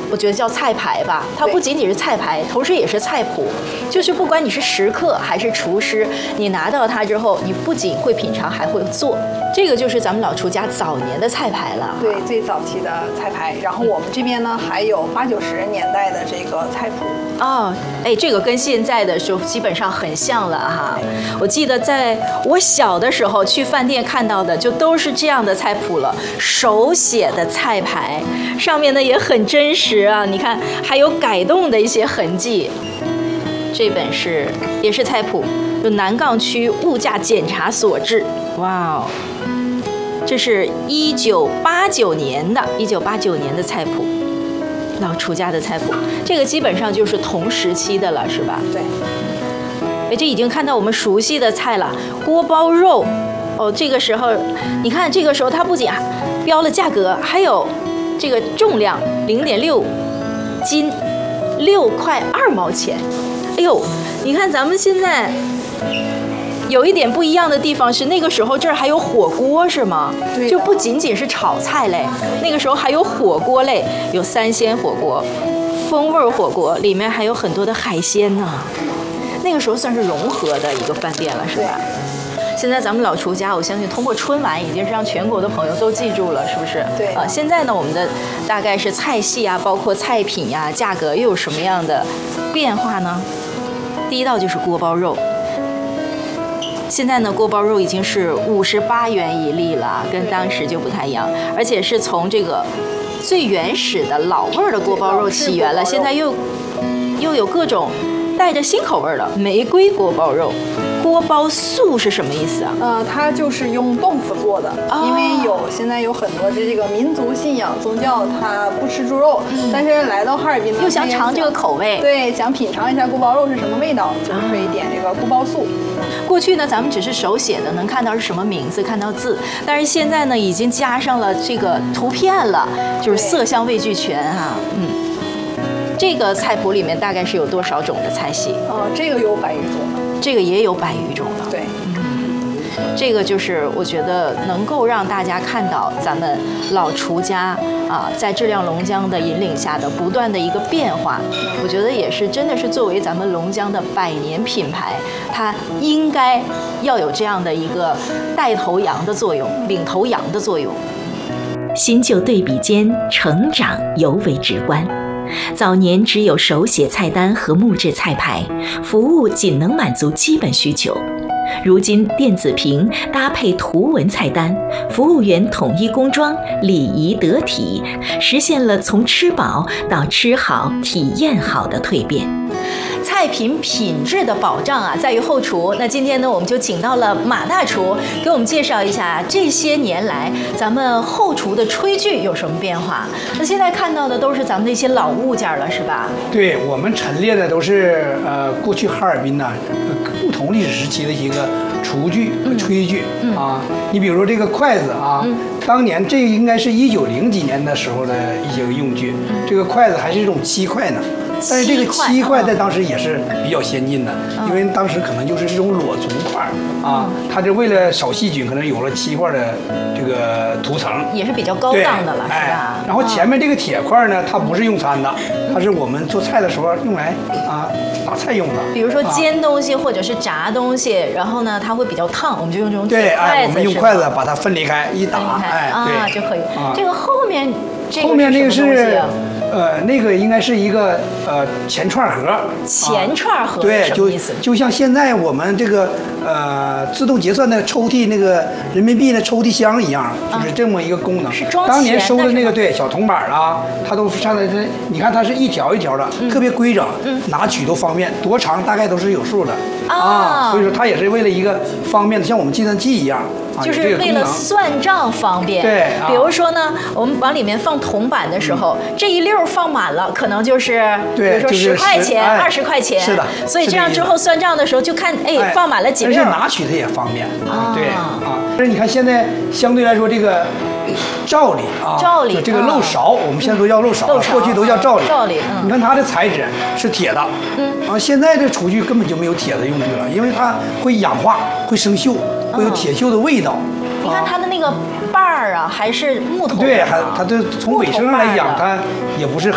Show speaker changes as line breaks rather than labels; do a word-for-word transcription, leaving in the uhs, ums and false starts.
我觉得叫菜牌吧，它不仅仅是菜牌，同时也是菜谱。就是不管你是食客还是厨师，你拿到它之后，你不仅会品尝，还会做。这个就是咱们老厨家早年的菜牌了。
对，最早期的菜牌。然后我们这边呢，还有八九十年代的这个菜谱。
哦，哎，这个跟现在的时候基本上很像了哈。我记得在我小的时候去饭店看到的，就都是这样的菜谱了，手写的菜牌，上面呢也很真实啊。你看，还有改动的一些痕迹。这本是也是菜谱，就南岗区物价检查所制。哇哦，这是一九八九年的，一九八九年的菜谱。老厨家的菜谱，这个基本上就是同时期的了，是吧？
对。
哎，这已经看到我们熟悉的菜了，锅包肉。哦，这个时候，你看这个时候它不仅标了价格，还有这个重量零点六斤，六块二毛钱。哎呦，你看咱们现在有一点不一样的地方是，那个时候这儿还有火锅是吗？
对，
就不仅仅是炒菜类，那个时候还有火锅类，有三鲜火锅、风味火锅，里面还有很多的海鲜呢。那个时候算是融合的一个饭店了，是吧？现在咱们老厨家，我相信通过春晚已经是让全国的朋友都记住了，是不是？
对。
啊，现在呢，我们的大概是菜系啊，包括菜品呀、啊，价格又有什么样的变化呢？第一道就是锅包肉。现在呢，锅包肉已经是五十八元一粒了，跟当时就不太一样，而且是从这个最原始的老味儿的锅包肉起源了，现在又又有各种带着新口味的玫瑰锅包肉。锅包素是什么意思啊？
呃，它就是用豆腐做的，哦、因为有现在有很多的这个民族信仰宗教，它不吃猪肉，嗯、但是来到哈尔滨呢，
又想尝这个口味，
对，想品尝一下锅包肉是什么味道，就是可以点这个锅包素。
过去呢，咱们只是手写的，能看到是什么名字，看到字，但是现在呢，已经加上了这个图片了，就是色香味俱全啊，嗯。这个菜谱里面大概是有多少种的菜系？
哦，这个有百余种了。
这个也有百余种了。
对，
嗯，这个就是我觉得能够让大家看到咱们老厨家啊，在质量龙江的引领下的不断的一个变化。我觉得也是真的是作为咱们龙江的百年品牌，它应该要有这样的一个带头羊的作用，领头羊的作用。
新旧对比间，成长尤为直观。早年只有手写菜单和木质菜牌，服务仅能满足基本需求。如今电子屏搭配图文菜单，服务员统一工装，礼仪得体，实现了从吃饱到吃好、体验好的蜕变。
菜品品质的保障啊，在于后厨。那今天呢，我们就请到了马大厨，给我们介绍一下这些年来咱们后厨的炊具有什么变化。那现在看到的都是咱们的一些老物件了，是吧？
对，我们陈列的都是呃过去哈尔滨呢、呃、不同历史时期的一个厨具和炊具、嗯、啊。你比如说这个筷子啊，嗯、当年这应该是一九零几年的时候的一些个用具，嗯、这个筷子还是一种漆筷呢。但是这个漆筷在当时也是比较先进的，因为当时可能就是这种裸足筷啊，它就为了少细菌，可能有了漆筷的这个涂层，
也是比较高档的了，是吧？
然后前面这个铁筷呢，它不是用餐的，它是我们做菜的时候用来啊打菜用的。
比如说煎东西或者是炸东西，然后呢它会比较烫，我们就用这种
对，
铁筷子，
哎，我们用筷子把它分离开，一打，哎，
对，就可以。这个后面这个
后面这个是。
呃，
那个应该是一个呃钱串盒，
钱串盒、啊、
对，就
意思？
就像现在我们这个呃自动结算的抽屉那个人民币的抽屉箱一样，就是这么一个功能。
是装钱的。
当年收的那个对小铜板啊，它都上来是，你看它是一条一条的，嗯、特别规整，嗯、拿取都方便，多长大概都是有数的啊, 啊。所以说它也是为了一个方便的，像我们计算器一样。
就是为了算账方便。
对、
啊，比如说呢，我们往里面放铜板的时候，嗯、这一溜放满了，可能就是比如说十块钱、二十块钱。
是的。
所以这样之后算账的时候就看，哎，哎放满了几溜。
而且拿取它也方便。
啊，
对啊。但是你看现在相对来说这个罩里啊，
罩里
这个漏勺，我们现在都叫漏勺，
漏
过去都叫罩里。
罩里，
嗯。你看它的材质是铁的，嗯，啊，现在这厨具根本就没有铁的用具了，因为它会氧化、会生锈，会有铁锈的味道。
你看它的那个把儿啊，还是木头的。
对，还它这从尾声上来讲，它也不是。